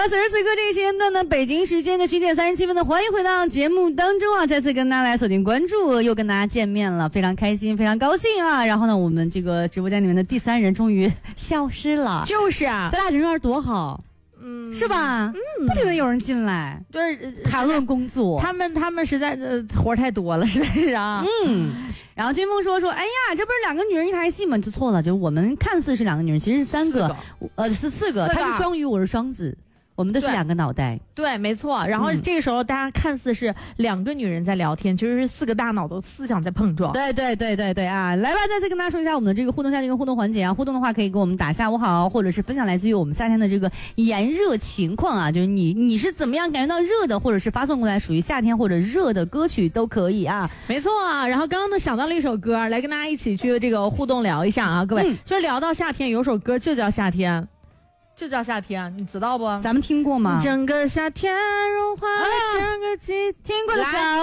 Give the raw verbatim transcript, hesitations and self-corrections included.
此时此刻这个时间段呢，北京时间的十一点三十七分的，欢迎回到节目当中啊！再次跟大家来锁定关注，又跟大家见面了，非常开心，非常高兴啊！然后呢，我们这个直播间里面的第三人终于消失了， 就是啊， 咱俩人缘多好。嗯，是吧？嗯，不停的有人进来， 就是谈论工作。 他们他们实在呃活太多了，实在是啊。 嗯，然后军峰说说，哎呀，这不是两个女人一台戏吗？就错了，就我们看似是两个女人，其实是三个，呃，是四个。她是双鱼，我是双子。我们都是两个脑袋， 对，没错。然后这个时候，大家看似是两个女人在聊天，其实是四个大脑的思想在碰撞。 对对对对对啊！来吧，再次跟大家说一下我们的这个互动下这个互动环节啊。互动的话，可以给我们打下午好，或者是分享来自于我们夏天的这个炎热情况啊，就是你你是怎么样感觉到热的，或者是发送过来属于夏天或者热的歌曲都可以啊。 没错啊。然后刚刚呢想到了一首歌，来跟大家一起去这个互动聊一下啊，各位，嗯、就是聊到夏天，有首歌就叫夏天。就叫夏天，你知道不？ 咱们听过吗？ 整个夏天融化了整个季， 听过的来